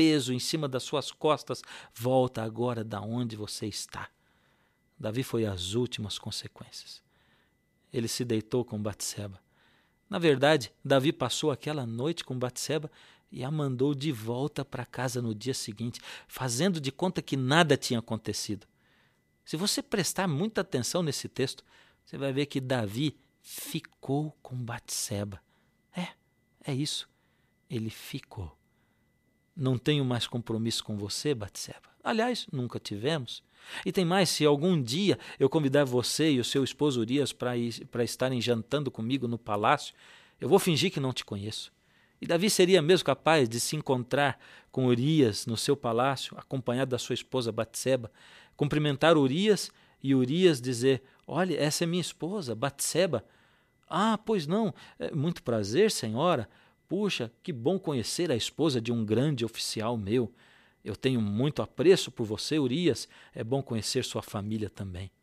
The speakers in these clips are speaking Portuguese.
peso em cima das suas costas. Volta agora da onde você está. Davi foi às últimas consequências. Ele se deitou com Batseba. Na verdade, Davi passou aquela noite com Batseba e a mandou de volta para casa no dia seguinte, fazendo de conta que nada tinha acontecido. Se você prestar muita atenção nesse texto, você vai ver que Davi ficou com Batseba. É isso. Ele ficou. Não tenho mais compromisso com você, Batseba. Aliás, nunca tivemos. E tem mais, se algum dia eu convidar você e o seu esposo Urias para estarem jantando comigo no palácio, eu vou fingir que não te conheço. E Davi seria mesmo capaz de se encontrar com Urias no seu palácio, acompanhado da sua esposa Batseba, cumprimentar Urias e Urias dizer: olha, essa é minha esposa, Batseba. Ah, pois não, muito prazer, senhora. Puxa, que bom conhecer a esposa de um grande oficial meu. Eu tenho muito apreço por você, Urias. É bom conhecer sua família também.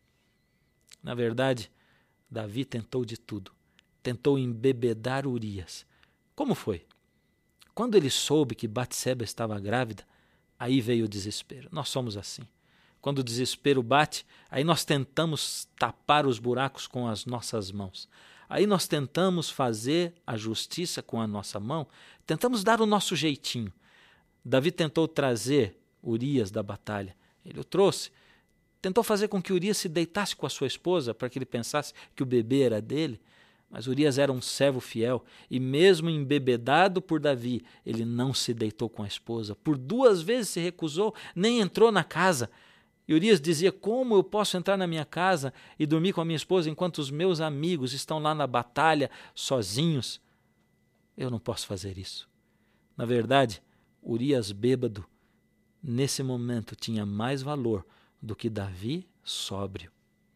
Na verdade, Davi tentou de tudo. Tentou embebedar Urias. Como foi? Quando ele soube que Batseba estava grávida, aí veio o desespero. Nós somos assim. Quando o desespero bate, aí nós tentamos tapar os buracos com as nossas mãos. Aí nós tentamos fazer a justiça com a nossa mão, tentamos dar o nosso jeitinho. Davi tentou trazer Urias da batalha. Ele o trouxe. Tentou fazer com que Urias se deitasse com a sua esposa para que ele pensasse que o bebê era dele. Mas Urias era um servo fiel e mesmo embebedado por Davi, ele não se deitou com a esposa. Por 2 vezes se recusou, nem entrou na casa. E Urias dizia: como eu posso entrar na minha casa e dormir com a minha esposa enquanto os meus amigos estão lá na batalha sozinhos? Eu não posso fazer isso. Na verdade, Urias bêbado, nesse momento, tinha mais valor do que Davi sóbrio.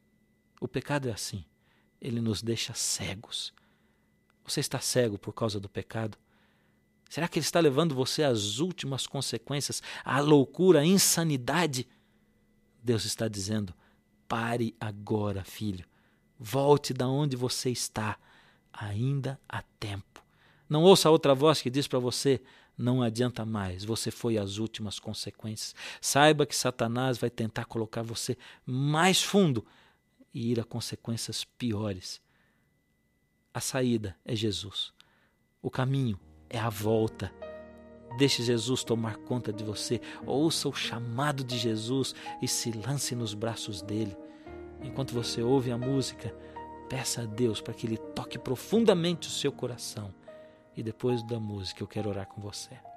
O pecado é assim, ele nos deixa cegos. Você está cego por causa do pecado? Será que ele está levando você às últimas consequências, à loucura, à insanidade? Deus está dizendo: pare agora, filho. Volte da onde você está. Ainda há tempo. Não ouça outra voz que diz para você: não adianta mais, você foi às últimas consequências. Saiba que Satanás vai tentar colocar você mais fundo e ir a consequências piores. A saída é Jesus. O caminho é a volta. Deixe Jesus tomar conta de você. Ouça o chamado de Jesus e se lance nos braços dele. Enquanto você ouve a música, peça a Deus para que ele toque profundamente o seu coração. E depois da música eu quero orar com você.